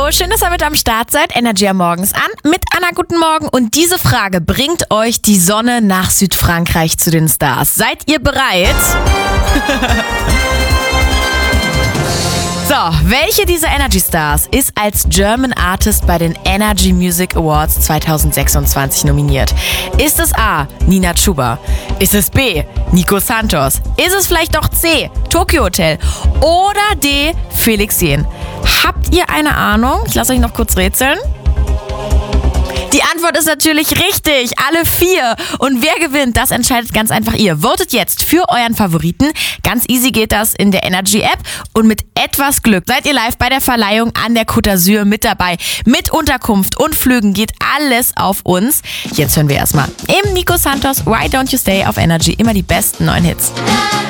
schön, dass ihr mit am Start seid. Energy am Morgens an mit Anna, guten Morgen. Und diese Frage, bringt euch die Sonne nach Südfrankreich zu den Stars? Seid ihr bereit? So, welche dieser Energy Stars ist als German Artist bei den Energy Music Awards 2026 nominiert? Ist es A. Nina Chuba? Ist es B. Nico Santos? Ist es vielleicht doch C. Tokyo Hotel? Oder D. Felix Jähn? Habt ihr eine Ahnung? Ich lasse euch noch kurz rätseln. Die Antwort ist natürlich richtig, alle 4. Und wer gewinnt, das entscheidet ganz einfach ihr. Votet jetzt für euren Favoriten. Ganz easy geht das in der Energy App. Und mit etwas Glück seid ihr live bei der Verleihung an der Côte d'Azur mit dabei. Mit Unterkunft und Flügen geht alles auf uns. Jetzt hören wir erstmal im Nico Santos Why Don't You Stay auf Energy immer die besten neuen Hits.